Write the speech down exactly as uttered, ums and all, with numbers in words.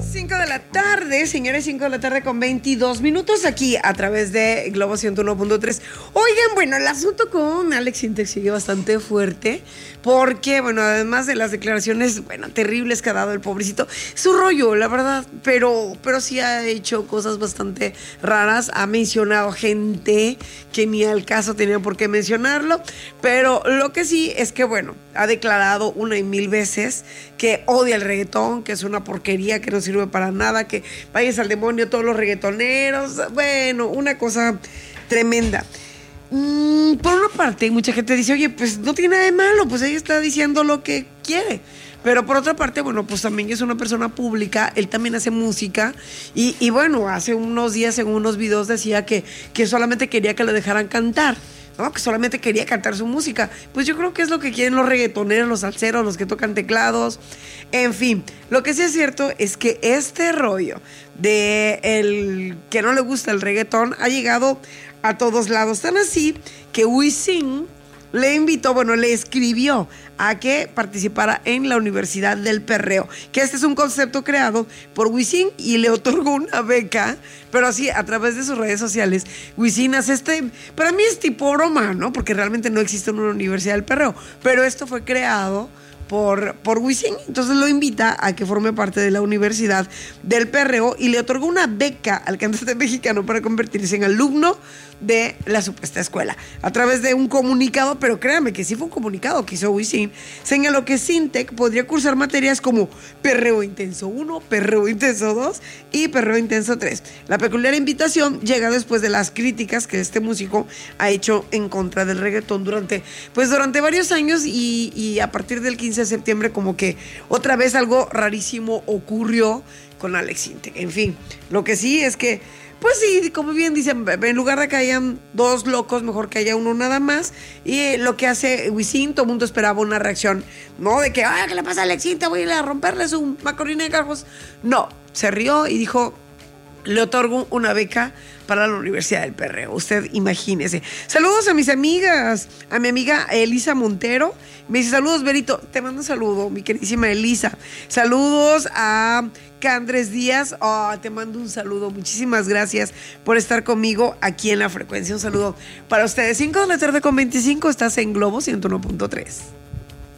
cinco de la tarde, señores, cinco de la tarde con veintidós minutos aquí a través de Globo ciento uno punto tres. Oigan, bueno, el asunto con Alex Intec sigue bastante fuerte porque, bueno, además de las declaraciones, bueno, terribles que ha dado el pobrecito, su rollo, la verdad, pero, pero sí ha hecho cosas bastante raras, ha mencionado gente que ni al caso tenía por qué mencionarlo, pero lo que sí es que, bueno, ha declarado una y mil veces que odia el reggaetón, que es una porquería, que no sirve para nada, que vayas al demonio todos los reggaetoneros. Bueno, una cosa tremenda. Mm, por una parte, mucha gente dice, oye, pues no tiene nada de malo, pues ella está diciendo lo que quiere. Pero por otra parte, bueno, pues también es una persona pública, él también hace música y, y bueno, hace unos días en unos videos decía que, que solamente quería que le dejaran cantar, ¿no? Que solamente quería cantar su música. Pues yo creo que es lo que quieren los reggaetoneros, los salseros, los que tocan teclados, en fin. Lo que sí es cierto es que este rollo de el que no le gusta el reggaetón ha llegado a todos lados, tan así que Wisin le invitó, bueno, le escribió a que participara en la Universidad del Perreo, que este es un concepto creado por Wisin y le otorgó una beca, pero así a través de sus redes sociales. Wisin hace este, para mí es tipo broma, ¿no? Porque realmente no existe una Universidad del Perreo, pero esto fue creado por, por Wisin, entonces lo invita a que forme parte de la Universidad del Perreo y le otorgó una beca al cantante mexicano para convertirse en alumno de la supuesta escuela. A través de un comunicado, pero créanme que sí fue un comunicado que hizo Wisin, señaló que Intec podría cursar materias como Perreo Intenso uno, Perreo Intenso dos y Perreo Intenso tres. La peculiar invitación llega después de las críticas que este músico ha hecho en contra del reggaetón durante, pues durante varios años y, y a partir del quince de septiembre como que otra vez algo rarísimo ocurrió con Alex Intec. En fin, lo que sí es que pues sí, como bien dicen, en lugar de que hayan dos locos, mejor que haya uno nada más. Y lo que hace Wisin, todo el mundo esperaba una reacción, ¿no? De que, ay, ¿qué le pasa a Alex Intec? Voy a ir a romperle su macorina de cargos. No, se rió y dijo, le otorgo una beca para la Universidad del Perreo. Usted imagínese. Saludos a mis amigas, a mi amiga Elisa Montero. Me dice, saludos, Berito. Te mando un saludo, mi queridísima Elisa. Saludos a Candres Díaz. Oh, te mando un saludo. Muchísimas gracias por estar conmigo aquí en La Frecuencia. Un saludo para ustedes. cinco de la tarde con veinticinco. Estás en Globo ciento uno punto tres.